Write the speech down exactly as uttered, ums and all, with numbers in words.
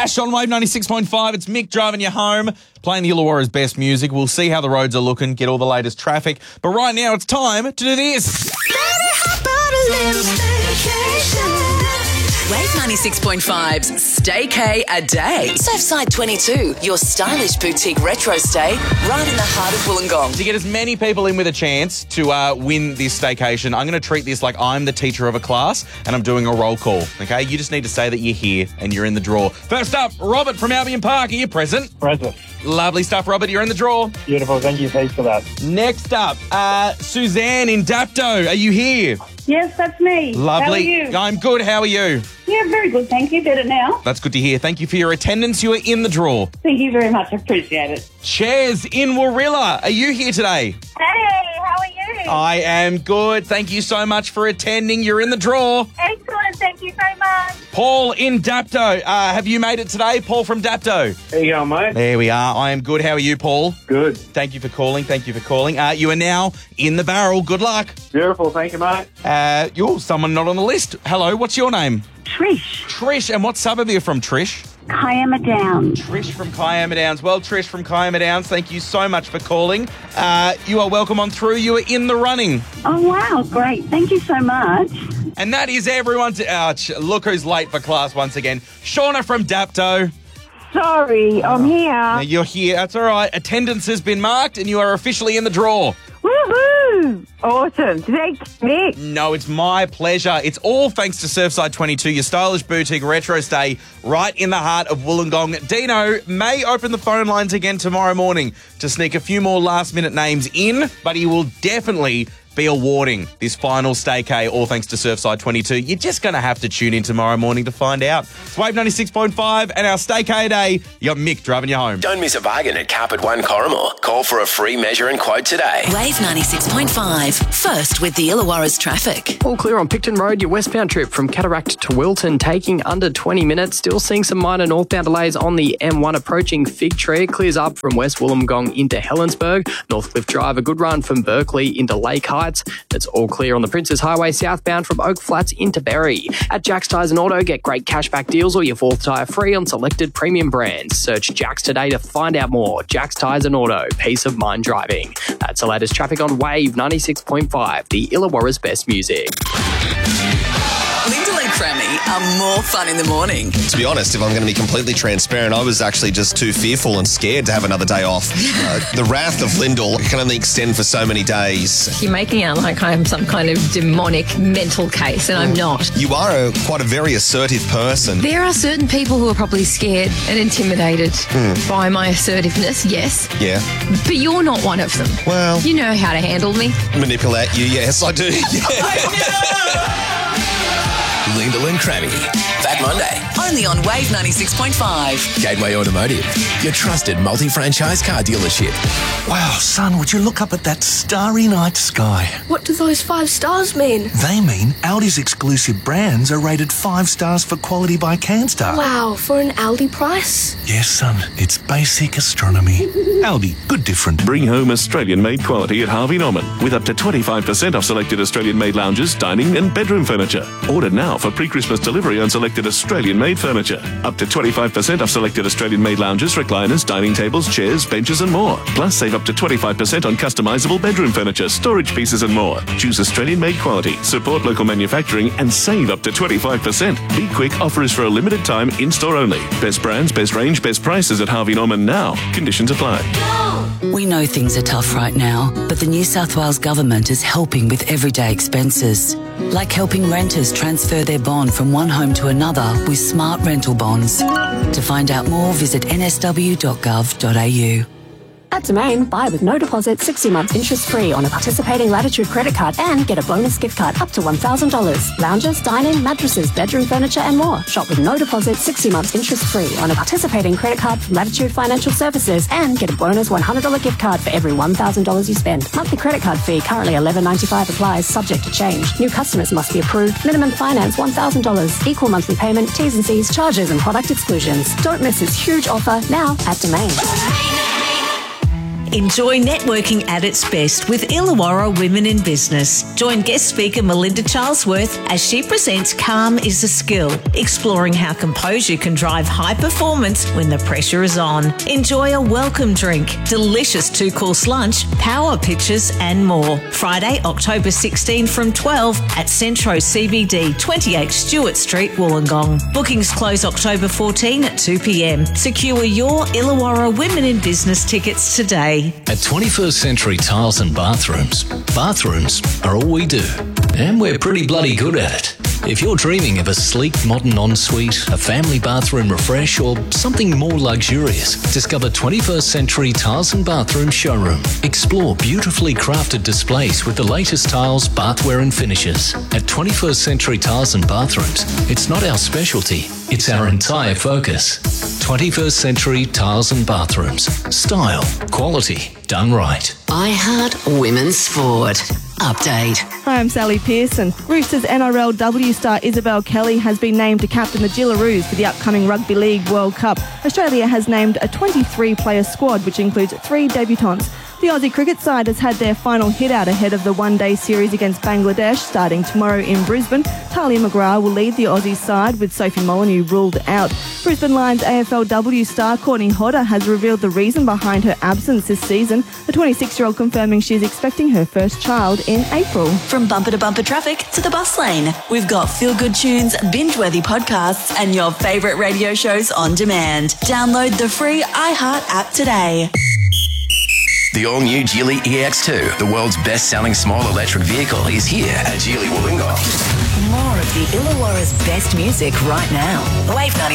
Ash on Wave ninety-six point five. It's Mick driving you home, playing the Illawarra's best music. We'll see how the roads are looking, get all the latest traffic. But right now, it's time to do this. Wave ninety-six point five's Staycay a Day. Surfside twenty-two, your stylish boutique retro stay right in the heart of Wollongong. To get as many people in with a chance to uh, win this staycation, I'm going to treat this like I'm the teacher of a class and I'm doing a roll call, okay? You just need to say that you're here and you're in the draw. First up, Robert from Albion Park. Are you present? Present. Lovely stuff, Robert. You're in the draw. Beautiful. Thank you heaps for that. Next up, uh, Suzanne in Dapto. Are you here? Yes, that's me. Lovely. How are you? I'm good. How are you? Yeah, very good. Thank you. Better now. That's good to hear. Thank you for your attendance. You are in the draw. Thank you very much. I appreciate it. Chairs in Warilla. Are you here today? Hey, how are you? I am good. Thank you so much for attending. You're in the draw. Excellent. Thank you very much. Paul in Dapto. Uh, have you made it today? Paul from Dapto. There you go, mate. There we are. I am good. How are you, Paul? Good. Thank you for calling. Thank you for calling. Uh, you are now in the barrel. Good luck. Beautiful. Thank you, mate. Uh, you're someone not on the list. Hello. What's your name? Trish. Trish. And what suburb are you from, Trish? Kiama Downs. Trish from Kiama Downs. Well, Trish from Kiama Downs, thank you so much for calling. Uh, you are welcome on through. You are in the running. Oh, wow. Great. Thank you so much. And that is everyone's... Ouch. Look who's late for class once again. Shauna from Dapto. Sorry, I'm here. Now you're here. That's all right. Attendance has been marked and you are officially in the draw. Woohoo! Awesome. Thanks, Nick. No, it's my pleasure. It's all thanks to Surfside twenty-two, your stylish boutique retro stay right in the heart of Wollongong. Dino may open the phone lines again tomorrow morning to sneak a few more last-minute names in, but he will definitely be awarding this final staycay, all thanks to Surfside twenty-two. You're just going to have to tune in tomorrow morning to find out. It's Wave ninety-six point five and our staycay day. You got Mick driving you home. Don't miss a bargain at Carpet One Corrimore. Call for a free measure and quote today. Wave ninety-six point five, first with the Illawarra's traffic. All clear on Picton Road, your westbound trip from Cataract to Wilton, taking under twenty minutes. Still seeing some minor northbound delays on the M one approaching Fig Tree. It clears up from West Wollongong into Helensburgh. Northcliffe Drive, a good run from Berkeley into Lake Heights. It's all clear on the Princes Highway southbound from Oak Flats into Berry. At Jack's Tyres and Auto, get great cashback deals or your fourth tyre free on selected premium brands. Search Jack's today to find out more. Jack's Tyres and Auto, peace of mind driving. That's the latest traffic on Wave ninety-six point five, the Illawarra's best music. Lyndall and Crammy are more fun in the morning. To be honest, if I'm going to be completely transparent, I was actually just too fearful and scared to have another day off. Uh, the wrath of Lyndall can only extend for so many days. You're making out like I'm some kind of demonic mental case, and I'm not. You are a, quite a very assertive person. There are certain people who are probably scared and intimidated Hmm. by my assertiveness, yes. Yeah. But you're not one of them. Well, You know how to handle me. manipulate you, yes, I do. Lyndall and Crammy. Back Monday. Only on Wave ninety-six point five. Gateway Automotive. Your trusted multi-franchise car dealership. Wow, son, would you look up at that starry night sky? What do those five stars mean? They mean Audi's exclusive brands are rated five stars for quality by CanStar. Wow, for an Aldi price? Yes, son, it's basic astronomy. Aldi, good different. Bring home Australian-made quality at Harvey Norman with up to twenty-five percent off selected Australian-made lounges, dining and bedroom furniture. Order now for pre-Christmas delivery on selected Australian-made furniture. Up to twenty-five percent off selected Australian-made lounges, recliners, dining tables, chairs, benches and more. Plus, save up to twenty-five percent on customisable bedroom furniture, storage pieces and more. Choose Australian-made quality, support local manufacturing and save up to twenty-five percent. Be quick, offer is for a limited time, in-store only. Best brands, best range, best prices at Harvey Norman now. Conditions apply. We know things are tough right now, but the New South Wales Government is helping with everyday expenses. Like helping renters transfer their bond from one home to another with smart rental bonds. To find out more, visit n s w dot gov dot a u. At Domain, buy with no deposit, sixty months interest-free on a participating Latitude credit card and get a bonus gift card up to one thousand dollars. Lounges, dining, mattresses, bedroom furniture and more. Shop with no deposit, sixty months interest-free on a participating credit card from Latitude Financial Services and get a bonus one hundred dollars gift card for every one thousand dollars you spend. Monthly credit card fee currently eleven ninety-five applies, subject to change. New customers must be approved. Minimum finance one thousand dollars. Equal monthly payment, T's and C's, charges and product exclusions. Don't miss this huge offer now at Domain. Enjoy networking at its best with Illawarra Women in Business. Join guest speaker Melinda Charlesworth as she presents Calm is a Skill, exploring how composure can drive high performance when the pressure is on. Enjoy a welcome drink, delicious two-course lunch, power pitches and more. Friday, October sixteenth from twelve at Centro C B D, twenty-eight Stewart Street, Wollongong. Bookings close October fourteenth at two p.m. Secure your Illawarra Women in Business tickets today. At twenty-first Century Tiles and Bathrooms, bathrooms are all we do. And we're pretty bloody good at it. If you're dreaming of a sleek modern ensuite, a family bathroom refresh, or something more luxurious, discover twenty-first Century Tiles and Bathroom Showroom. Explore beautifully crafted displays with the latest tiles, bathware and finishes. At twenty-first Century Tiles and Bathrooms, it's not our specialty, it's our entire focus. twenty-first Century Tiles and Bathrooms. Style, quality, done right. I Heart Women's Sport. Update. Hi, I'm Sally Pearson. Roosters N R L W star Isabel Kelly has been named to captain the Gillaroos for the upcoming Rugby League World Cup. Australia has named a twenty-three player squad, which includes three debutants. The Aussie cricket side has had their final hit out ahead of the one-day series against Bangladesh starting tomorrow in Brisbane. Talia McGrath will lead the Aussie side with Sophie Molyneux ruled out. Brisbane Lions A F L W star Courtney Hodder has revealed the reason behind her absence this season. The twenty-six-year-old confirming she's expecting her first child in April. From bumper to bumper traffic to the bus lane, we've got feel-good tunes, binge-worthy podcasts and your favourite radio shows on demand. Download the free iHeart app today. The all-new Geely E X two, the world's best-selling small electric vehicle, is here at Geely Wollongong. More of the Illawarra's best music right now. Wave ninety.